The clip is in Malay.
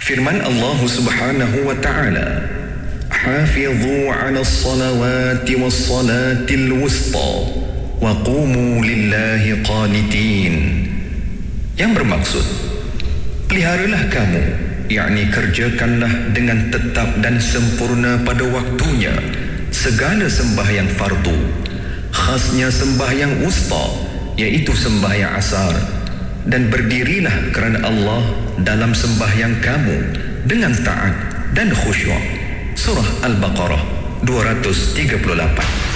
Firman Allah Subhanahu wa ta'ala, "Hafidhu 'ala as-salawati was-salatil wusta wa qumu lillahi qanitin." Yang bermaksud, peliharalah kamu, yakni kerjakanlah dengan tetap dan sempurna pada waktunya segala sembahyang fardu, khasnya sembahyang wusta, iaitu sembahyang asar, dan berdirilah kerana Allah dalam sembahyang kamu dengan taat dan khusyuk. Surah Al-Baqarah 238.